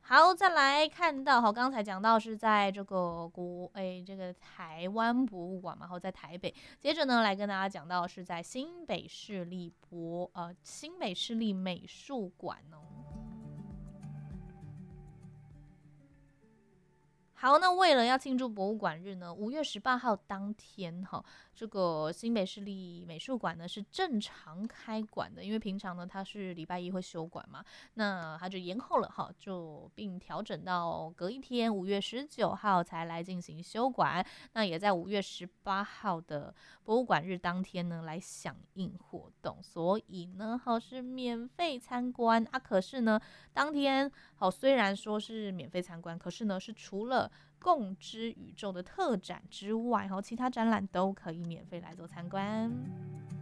好，再来看到好，刚才讲到是在这个这个台湾博物馆嘛，然后在台北。接着呢，来跟大家讲到是在新北市立美术馆哦。好，那为了要庆祝博物馆日呢，5月18号当天哈，这个新北市立美术馆呢是正常开馆的，因为平常呢它是礼拜一会休馆嘛，那它就延后了哈，并调整到隔一天5月19号才来进行休馆，那也在5月18号的博物馆日当天呢来响应活动，所以呢是免费参观啊，可是呢当天虽然说是免费参观，可是呢是除了共知宇宙的特展之外，其他展览都可以免费来做参观。